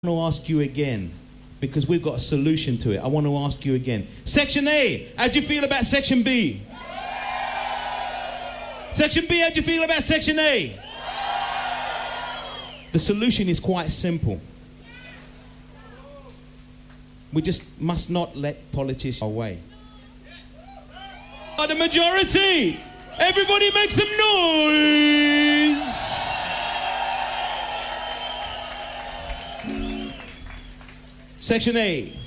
want to ask you again, because we've got a solution to it. I want to ask you again. Section A, how do you feel about Section B? Section B, how do you feel about Section A? The solution is quite simple. We just must not let politicians away. The majority! Everybody make some noise! Section A.